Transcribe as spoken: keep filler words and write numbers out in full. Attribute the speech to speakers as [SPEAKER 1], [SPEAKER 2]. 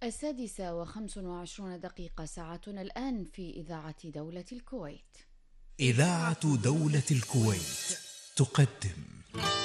[SPEAKER 1] السادسة وخمس وعشرون دقيقة، ساعتنا الآن في إذاعة دولة الكويت.
[SPEAKER 2] إذاعة دولة الكويت تقدم